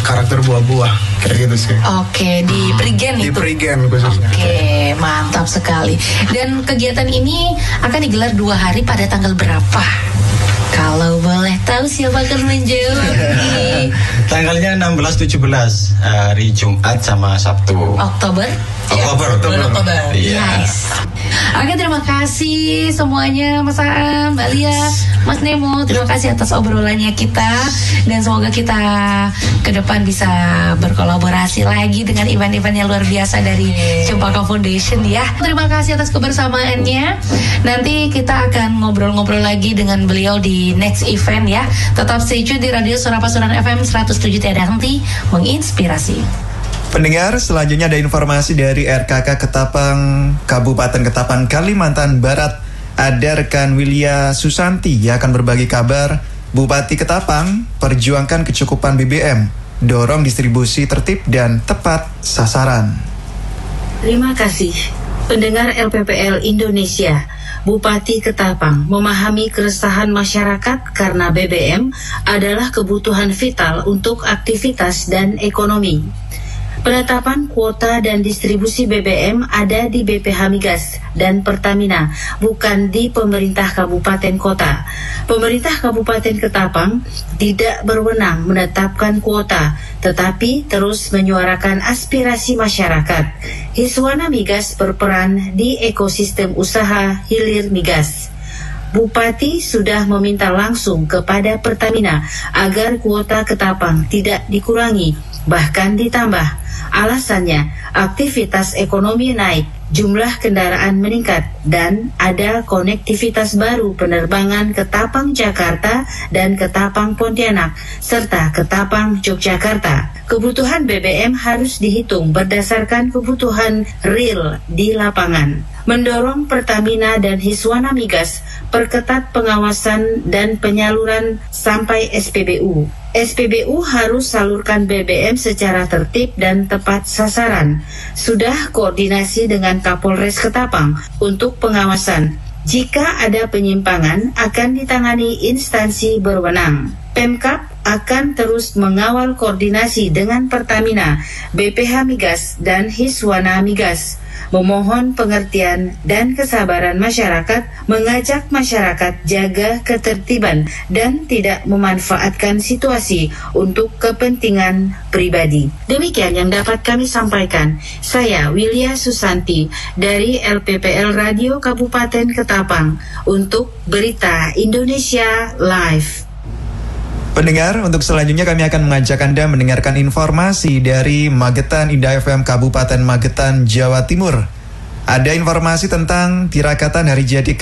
karakter buah-buah kayak gitu sih. Oke, di Prigen Di itu. Prigen khususnya. Oke, mantap sekali. Dan kegiatan ini akan digelar 2 hari pada tanggal berapa? Kalau boleh tahu siapa akan menjawab nih? Tanggalnya 16-17 hari Jumat sama Sabtu. Oktober? Oktober. Iya. Yes. Oke, terima kasih semuanya, Mas Aan, Mbak Lia, Mas Nemo. Terima kasih atas obrolannya kita, dan semoga kita ke depan bisa berkolaborasi lagi dengan event-event yang luar biasa dari Cempaka Foundation ya. Terima kasih atas kebersamaannya. Nanti kita akan ngobrol-ngobrol lagi dengan beliau di next event ya. Tetap stay tune di Radio Suara Pasuruan FM 107 tiada henti, menginspirasi. Pendengar, selanjutnya ada informasi dari RKK Ketapang, Kabupaten Ketapang, Kalimantan Barat. Ada rekan Wilia Susanti yang akan berbagi kabar. Bupati Ketapang perjuangkan kecukupan BBM, dorong distribusi tertib dan tepat sasaran. Terima kasih. Pendengar LPPL Indonesia, Bupati Ketapang memahami keresahan masyarakat karena BBM adalah kebutuhan vital untuk aktivitas dan ekonomi. Penetapan kuota dan distribusi BBM ada di BPH Migas dan Pertamina, bukan di pemerintah kabupaten kota. Pemerintah Kabupaten Ketapang tidak berwenang menetapkan kuota, tetapi terus menyuarakan aspirasi masyarakat. Hiswana Migas berperan di ekosistem usaha hilir migas. Bupati sudah meminta langsung kepada Pertamina agar kuota Ketapang tidak dikurangi, bahkan ditambah. Alasannya, aktivitas ekonomi naik, jumlah kendaraan meningkat, dan ada konektivitas baru penerbangan Ketapang Jakarta dan Ketapang Pontianak, serta Ketapang Yogyakarta. Kebutuhan BBM harus dihitung berdasarkan kebutuhan real di lapangan. Mendorong Pertamina dan Hiswana Migas perketat pengawasan dan penyaluran sampai SPBU. SPBU harus salurkan BBM secara tertib dan tepat sasaran. Sudah koordinasi dengan Kapolres Ketapang untuk pengawasan. Jika ada penyimpangan, akan ditangani instansi berwenang. Pemkab akan terus mengawal koordinasi dengan Pertamina, BPH Migas, dan Hiswana Migas. Memohon pengertian dan kesabaran masyarakat, mengajak masyarakat jaga ketertiban dan tidak memanfaatkan situasi untuk kepentingan pribadi. Demikian yang dapat kami sampaikan. Saya Wilia Susanti dari LPPL Radio Kabupaten Ketapang untuk Berita Indonesia Live. Pendengar, untuk selanjutnya kami akan mengajak Anda mendengarkan informasi dari Magetan Indah FM Kabupaten Magetan, Jawa Timur. Ada informasi tentang tirakatan hari jadi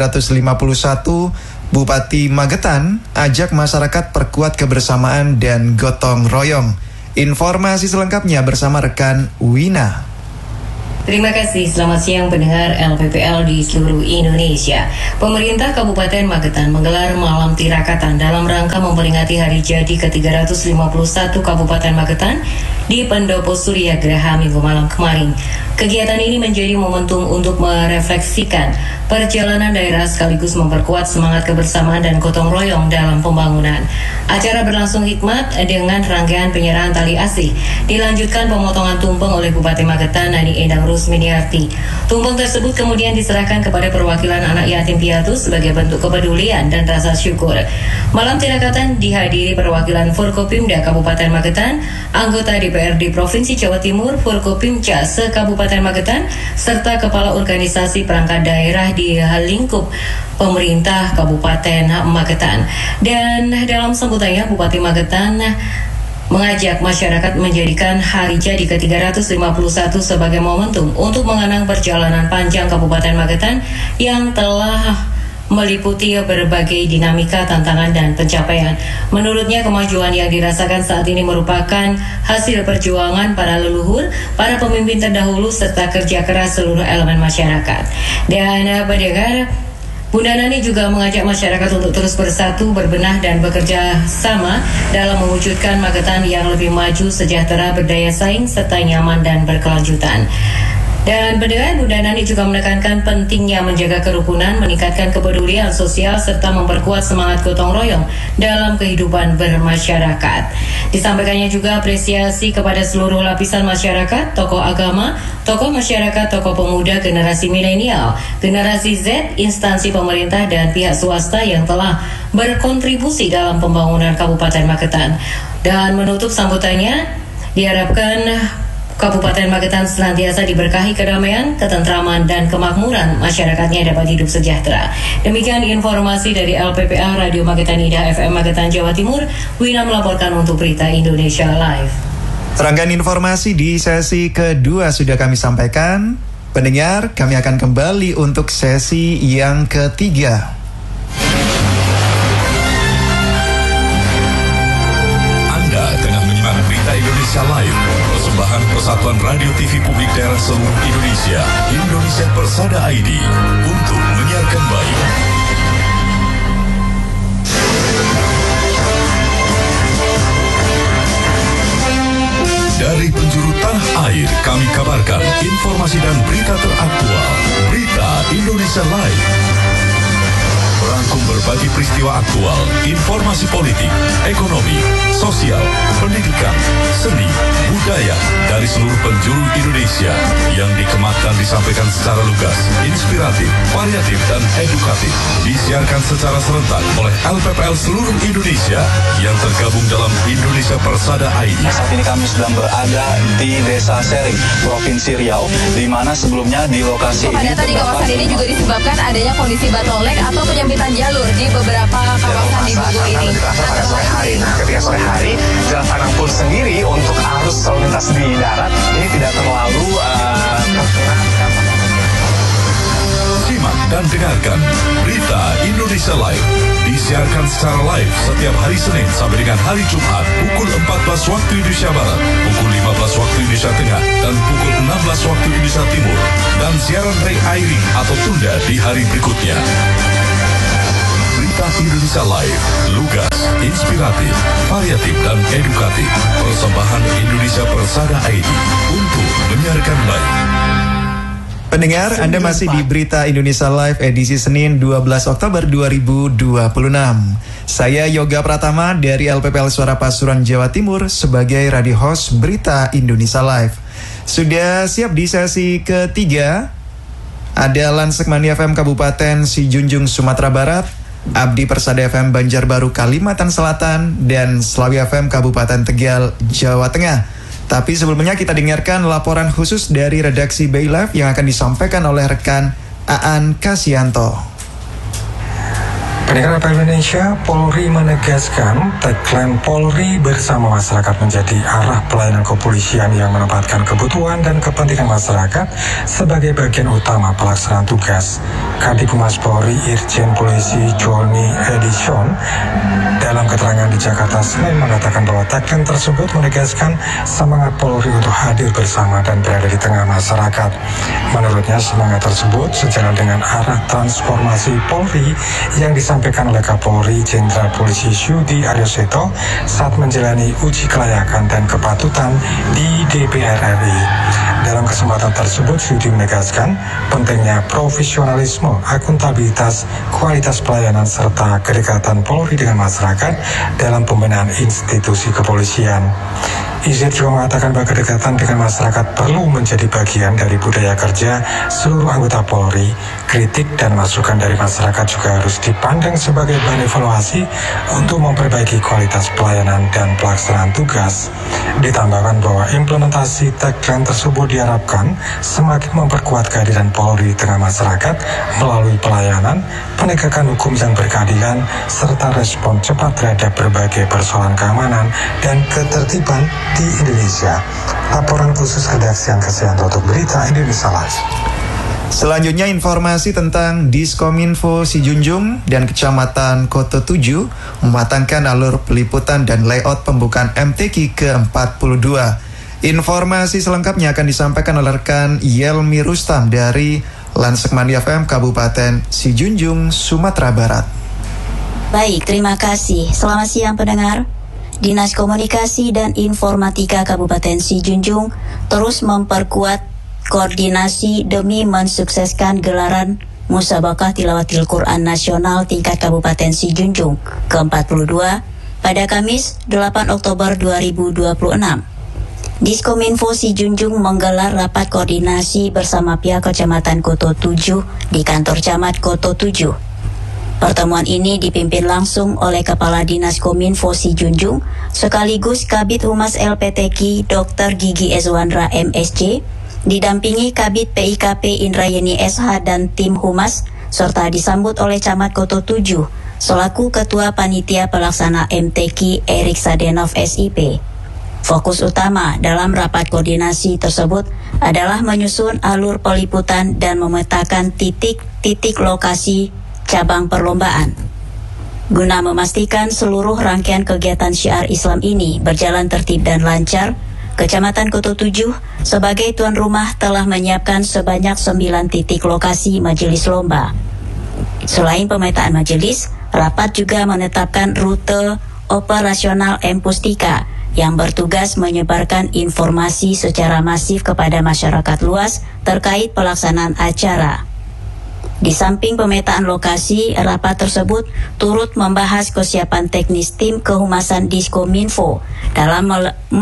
ke-351 Bupati Magetan, ajak masyarakat perkuat kebersamaan dan gotong royong. Informasi selengkapnya bersama rekan Wina. Terima kasih, selamat siang pendengar LPPL di seluruh Indonesia. Pemerintah Kabupaten Magetan menggelar malam tirakatan dalam rangka memperingati hari jadi ke-351 Kabupaten Magetan di Pendopo Surya Graha Minggu malam kemarin. Kegiatan ini menjadi momentum untuk merefleksikan perjalanan daerah sekaligus memperkuat semangat kebersamaan dan gotong royong dalam pembangunan. Acara berlangsung hikmat dengan rangkaian penyerahan tali asih. Dilanjutkan pemotongan tumpeng oleh Bupati Magetan Nani Endang Rusminiarti. Tumpeng tersebut kemudian diserahkan kepada perwakilan anak yatim piatu sebagai bentuk kepedulian dan rasa syukur. Malam tirakatan dihadiri perwakilan Forkopimda Kabupaten Magetan, anggota DPRD Provinsi Jawa Timur, Forkopimca se-Kabupaten Magetan, serta kepala organisasi perangkat daerah di lingkup pemerintah Kabupaten Magetan. Dan dalam sambutannya, Bupati Magetan mengajak masyarakat menjadikan hari jadi ke-351 sebagai momentum untuk mengenang perjalanan panjang Kabupaten Magetan yang telah meliputi berbagai dinamika, tantangan, dan pencapaian. Menurutnya, kemajuan yang dirasakan saat ini merupakan hasil perjuangan para leluhur, para pemimpin terdahulu, serta kerja keras seluruh elemen masyarakat. Dan pendengar, Bunda Nani juga mengajak masyarakat untuk terus bersatu, berbenah, dan bekerja sama dalam mewujudkan Magetan yang lebih maju, sejahtera, berdaya saing, serta nyaman dan berkelanjutan. Dan pendengar, Bunda Nani juga menekankan pentingnya menjaga kerukunan, meningkatkan kepedulian sosial, serta memperkuat semangat gotong royong dalam kehidupan bermasyarakat. Disampaikannya juga apresiasi kepada seluruh lapisan masyarakat, tokoh agama, tokoh masyarakat, tokoh pemuda, generasi milenial, generasi Z, instansi pemerintah, dan pihak swasta yang telah berkontribusi dalam pembangunan Kabupaten Magetan. Dan menutup sambutannya, diharapkan Kabupaten Magetan senantiasa diberkahi kedamaian, ketentraman, dan kemakmuran, masyarakatnya dapat hidup sejahtera. Demikian informasi dari LPPA Radio Magetan Indah FM Magetan Jawa Timur. Wina melaporkan untuk Berita Indonesia Live. Rangkaian informasi di sesi kedua sudah kami sampaikan. Pendengar, kami akan kembali untuk sesi yang ketiga. Anda tengah menyimak Berita Indonesia Live, persembahan Persatuan Radio TV Publik Daerah seluruh Indonesia, Indonesia Persada ID, untuk menyiarkan baik. Dari penjuru tanah air, kami kabarkan informasi dan berita teraktual. Berita Indonesia Live merangkum berbagai peristiwa aktual, informasi politik, ekonomi, sosial, pendidikan, seni, budaya dari seluruh penjuru Indonesia yang dikemas dan disampaikan secara lugas, inspiratif, variatif, dan edukatif. Disiarkan secara serentak oleh LPPL seluruh Indonesia yang tergabung dalam Indonesia Persada ID. Saat ini kami sedang berada di Desa Sering, Provinsi Riau, di mana sebelumnya di lokasi kepadatan di kawasan ini juga disebabkan adanya kondisi bottleneck atau penyempitan jalur di beberapa kawasan di Bogor ini. Pada sore hari, ketika sore hari, Jalan Padang pun sendiri untuk arus lalu lintas di darat ini tidak terlalu Simak dan dengarkan Berita Indonesia Live. Disiarkan secara live setiap hari Senin sampai dengan hari Jumat pukul 14 waktu Indonesia Barat, pukul 15 waktu Indonesia Tengah, dan pukul 16 waktu Indonesia Timur. Dan siaran re-airing atau tunda di hari berikutnya. Berita Indonesia Live, lugas, inspiratif, variatif, dan edukatif. Persembahan Indonesia Persada ID untuk menyiarkan baik. Pendengar, Anda masih di Berita Indonesia Live edisi Senin 12 Oktober 2026. Saya Yoga Pratama dari LPPL Suara Pasuruan Jawa Timur sebagai radio host Berita Indonesia Live. Sudah siap di sesi ketiga? Ada Lansekmani FM Kabupaten Sijunjung Sumatera Barat, Abdi Persada FM Banjarbaru Kalimantan Selatan, dan Slawi FM Kabupaten Tegal Jawa Tengah. Tapi sebelumnya kita dengarkan laporan khusus dari redaksi BI Live yang akan disampaikan oleh rekan Aan Kasianto. Pendengar RPL Indonesia, Polri menegaskan tagline Polri bersama masyarakat menjadi arah pelayanan kepolisian yang menempatkan kebutuhan dan kepentingan masyarakat sebagai bagian utama pelaksanaan tugas. Kadif Humas Polri Irjen Polisi Joni Edison dalam keterangan di Jakarta Senin mengatakan bahwa tagline tersebut menegaskan semangat Polri untuk hadir bersama dan berada di tengah masyarakat. Menurutnya semangat tersebut sejalan dengan arah transformasi Polri yang disampaikan oleh Kapolri Jenderal Polisi Yudi Aryoseto saat menjalani uji kelayakan dan kepatutan di DPR RI. Dalam kesempatan tersebut, Yudi menegaskan pentingnya profesionalisme, akuntabilitas, kualitas pelayanan, serta kedekatan Polri dengan masyarakat dalam pembinaan institusi kepolisian. Izet juga mengatakan bahwa kedekatan dengan masyarakat perlu menjadi bagian dari budaya kerja seluruh anggota Polri. Kritik dan masukan dari masyarakat juga harus dipandang sebagai bahan evaluasi untuk memperbaiki kualitas pelayanan dan pelaksanaan tugas. Ditambahkan bahwa implementasi tagline tersebut diharapkan semakin memperkuat kehadiran Polri di tengah masyarakat melalui pelayanan, penegakan hukum yang berkeadilan, serta respon cepat terhadap berbagai persoalan keamanan dan ketertiban di Indonesia. Laporan khusus redaksi Aan Kasianto untuk Berita Indonesia Live. Selanjutnya informasi tentang Diskominfo Sijunjung dan Kecamatan Koto 7 mematangkan alur peliputan dan layout pembukaan MTQ ke-42. Informasi selengkapnya akan disampaikan oleh rekan Yelmi Rustam dari Lansekmani FM Kabupaten Sijunjung, Sumatera Barat. Baik, terima kasih. Selamat siang pendengar. Dinas Komunikasi dan Informatika Kabupaten Sijunjung terus memperkuat koordinasi demi mensukseskan gelaran Musabaqah Tilawatil Quran Nasional tingkat Kabupaten Sijunjung ke-42 pada Kamis 8 Oktober 2026. Diskominfo Sijunjung menggelar rapat koordinasi bersama pihak Kecamatan Koto 7 di kantor Camat Koto 7. Pertemuan ini dipimpin langsung oleh Kepala Dinas Kominfo Sijunjung sekaligus Kabid Humas LPTQ Dr. Gigi Ezwandra MSC, didampingi Kabid PIKP Indrayeni SH dan tim Humas, serta disambut oleh Camat Koto 7 selaku Ketua Panitia Pelaksana MTQ Erik Sadenov SIP. Fokus utama dalam rapat koordinasi tersebut adalah menyusun alur peliputan dan memetakan titik-titik lokasi cabang perlombaan. Guna memastikan seluruh rangkaian kegiatan syiar Islam ini berjalan tertib dan lancar, Kecamatan Koto 7 sebagai tuan rumah telah menyiapkan sebanyak 9 titik lokasi majelis lomba. Selain pemetaan majelis, rapat juga menetapkan rute operasional M Pustika yang bertugas menyebarkan informasi secara masif kepada masyarakat luas terkait pelaksanaan acara. Di samping pemetaan lokasi, rapat tersebut turut membahas kesiapan teknis tim kehumasan Diskominfo dalam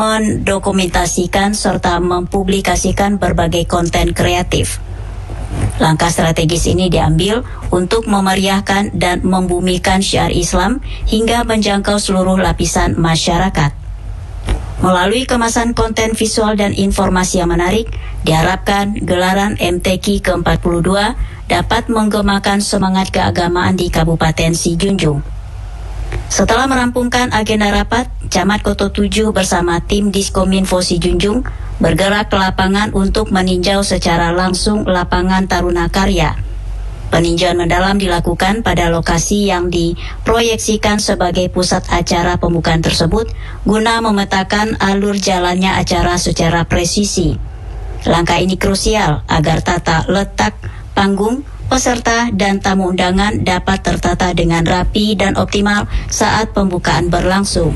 mendokumentasikan serta mempublikasikan berbagai konten kreatif. Langkah strategis ini diambil untuk memeriahkan dan membumikan syiar Islam hingga menjangkau seluruh lapisan masyarakat. Melalui kemasan konten visual dan informasi yang menarik, diharapkan gelaran MTQ ke-42 dapat menggemakan semangat keagamaan di Kabupaten Sijunjung. Setelah merampungkan agenda rapat, Camat Koto 7 bersama tim Diskominfo Sijunjung bergerak ke lapangan untuk meninjau secara langsung lapangan Taruna Karya. Peninjauan mendalam dilakukan pada lokasi yang diproyeksikan sebagai pusat acara pembukaan tersebut guna memetakan alur jalannya acara secara presisi. Langkah ini krusial agar tata letak panggung, peserta, dan tamu undangan dapat tertata dengan rapi dan optimal saat pembukaan berlangsung.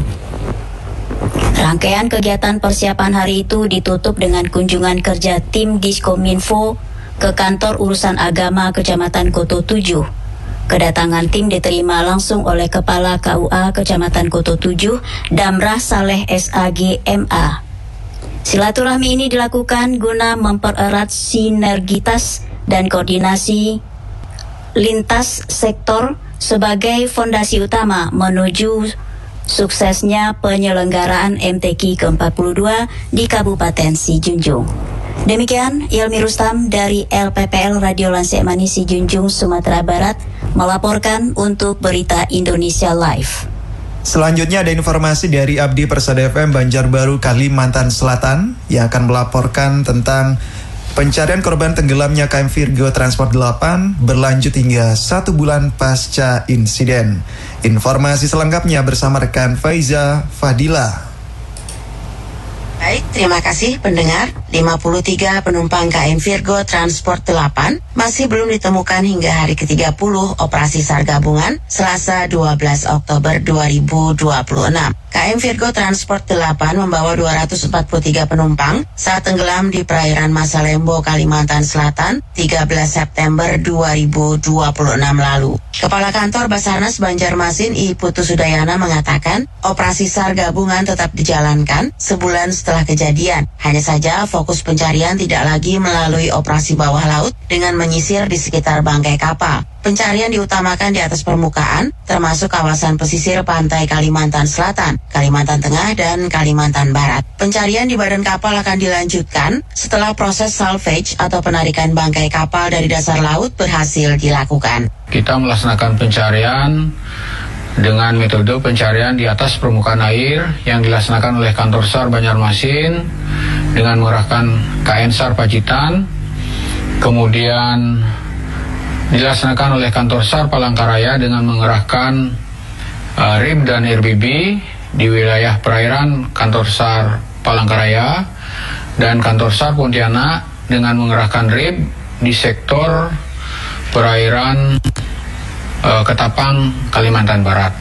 Rangkaian kegiatan persiapan hari itu ditutup dengan kunjungan kerja tim Diskominfo ke kantor urusan agama Kecamatan Koto 7. Kedatangan tim diterima langsung oleh Kepala KUA Kecamatan Koto 7, Damrah Saleh SAG MA. Silaturahmi ini dilakukan guna mempererat sinergitas dan koordinasi lintas sektor sebagai fondasi utama menuju suksesnya penyelenggaraan MTQ ke-42 di Kabupaten Sijunjung. Demikian Ilmi Rustam dari LPPL Radio Lansia Mani Sijunjung, Sumatera Barat melaporkan untuk Berita Indonesia Live. Selanjutnya ada informasi dari Abdi Persada FM Banjarbaru, Kalimantan Selatan yang akan melaporkan tentang pencarian korban tenggelamnya KM Virgo Transport 8 berlanjut hingga 1 bulan pasca insiden. Informasi selengkapnya bersama rekan Faiza Fadila. Baik, terima kasih pendengar. 53 penumpang KM Virgo Transport 8 masih belum ditemukan hingga hari ke-30 operasi SAR gabungan Selasa 12 Oktober 2026. KM Virgo Transport 8 membawa 243 penumpang saat tenggelam di perairan Masalembo, Kalimantan Selatan 13 September 2026 lalu. Kepala Kantor Basarnas Banjarmasin I Putu Sudayana mengatakan operasi SAR gabungan tetap dijalankan sebulan setelah kejadian. Hanya saja fokus pencarian tidak lagi melalui operasi bawah laut dengan menyisir di sekitar bangkai kapal. Pencarian diutamakan di atas permukaan, termasuk kawasan pesisir pantai Kalimantan Selatan, Kalimantan Tengah, dan Kalimantan Barat. Pencarian di badan kapal akan dilanjutkan setelah proses salvage atau penarikan bangkai kapal dari dasar laut berhasil dilakukan. Kita melaksanakan pencarian dengan metode pencarian di atas permukaan air yang dilaksanakan oleh Kantor SAR Banjarmasin dengan mengerahkan KN SAR Pacitan, kemudian dilaksanakan oleh Kantor SAR Palangkaraya dengan mengerahkan RIB dan RBB di wilayah perairan Kantor SAR Palangkaraya, dan Kantor SAR Pontianak dengan mengerahkan RIB di sektor perairan Ketapang, Kalimantan Barat.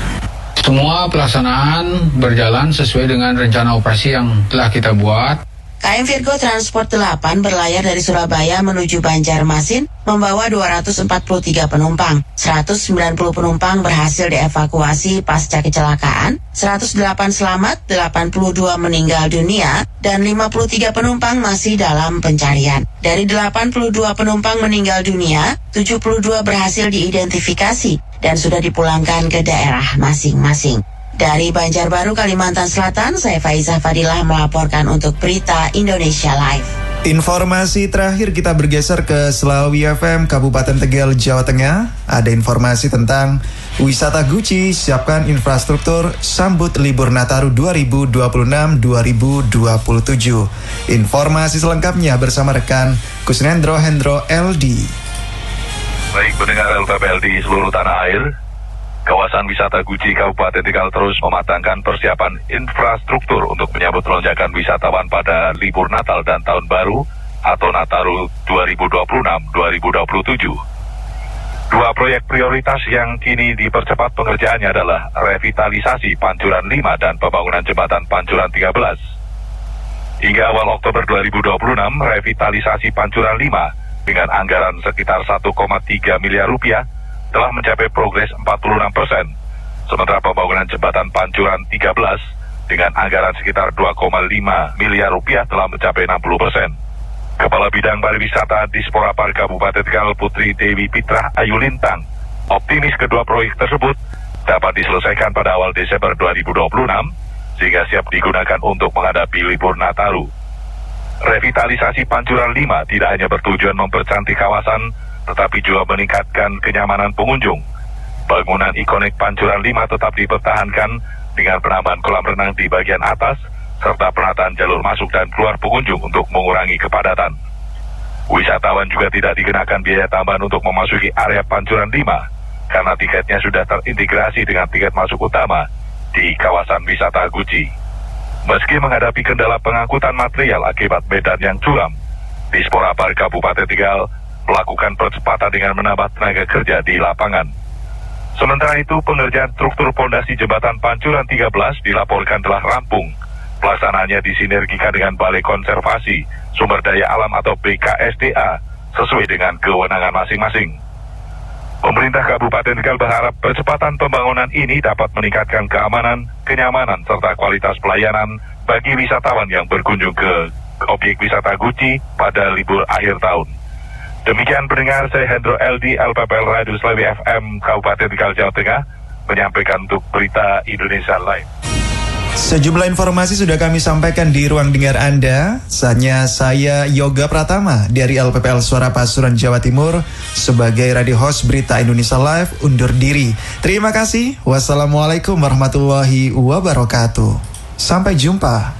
Semua pelaksanaan berjalan sesuai dengan rencana operasi yang telah kita buat. KM Virgo Transport 8 berlayar dari Surabaya menuju Banjarmasin membawa 243 penumpang. 190 penumpang berhasil dievakuasi pasca kecelakaan, 108 selamat, 82 meninggal dunia, dan 53 penumpang masih dalam pencarian. Dari 82 penumpang meninggal dunia, 72 berhasil diidentifikasi dan sudah dipulangkan ke daerah masing-masing. Dari Banjarbaru, Kalimantan Selatan, saya Faizah Fadilah melaporkan untuk Berita Indonesia Live. Informasi terakhir kita bergeser ke Slawi FM, Kabupaten Tegal, Jawa Tengah. Ada informasi tentang wisata Guci, siapkan infrastruktur, sambut libur Nataru 2026-2027. Informasi selengkapnya bersama rekan Kusnendro Hendro LD. Baik, pendengar LPPL di seluruh tanah air, kawasan wisata Guci Kabupaten Tegal terus mematangkan persiapan infrastruktur untuk menyambut lonjakan wisatawan pada libur Natal dan Tahun Baru atau Nataru 2026-2027. Dua proyek prioritas yang kini dipercepat pengerjaannya adalah revitalisasi Pancuran 5 dan pembangunan jembatan Pancuran 13. Hingga awal Oktober 2026, revitalisasi Pancuran 5 dengan anggaran sekitar 1,3 miliar rupiah telah mencapai progres 46%, sementara pembangunan jembatan Pancuran 13 dengan anggaran sekitar 2,5 miliar rupiah telah mencapai 60%. Kepala Bidang Pariwisata Dispora Park Kabupaten Tegal Putri Dewi Pitrah Ayu Lintang optimis kedua proyek tersebut dapat diselesaikan pada awal Desember 2026 sehingga siap digunakan untuk menghadapi libur Nataru. Revitalisasi Pancuran 5 tidak hanya bertujuan mempercantik kawasan, tetapi juga meningkatkan kenyamanan pengunjung. Bangunan ikonik Pancuran 5 tetap dipertahankan dengan penambahan kolam renang di bagian atas, serta penataan jalur masuk dan keluar pengunjung untuk mengurangi kepadatan. Wisatawan juga tidak dikenakan biaya tambahan untuk memasuki area Pancuran 5, karena tiketnya sudah terintegrasi dengan tiket masuk utama di kawasan wisata Guci. Meski menghadapi kendala pengangkutan material akibat medan yang curam, Dispora Park Kabupaten Tegal melakukan percepatan dengan menambah tenaga kerja di lapangan. Sementara itu, pengerjaan struktur pondasi jembatan Pancuran 13 dilaporkan telah rampung. Pelaksanaannya disinergikan dengan Balai Konservasi Sumber Daya Alam atau BKSDA sesuai dengan kewenangan masing-masing. Pemerintah Kabupaten Tegal berharap percepatan pembangunan ini dapat meningkatkan keamanan, kenyamanan, serta kualitas pelayanan bagi wisatawan yang berkunjung ke objek wisata Guci pada libur akhir tahun. Demikian pendengar, saya Hendro LD LPPL Radio Slawi FM Kabupaten Tegal, Jawa Tengah menyampaikan untuk Berita Indonesia Live. Sejumlah informasi sudah kami sampaikan di ruang dengar Anda. Saatnya saya Yoga Pratama dari LPPL Suara Pasuruan Jawa Timur sebagai radio host Berita Indonesia Live undur diri. Terima kasih. Wassalamualaikum warahmatullahi wabarakatuh. Sampai jumpa.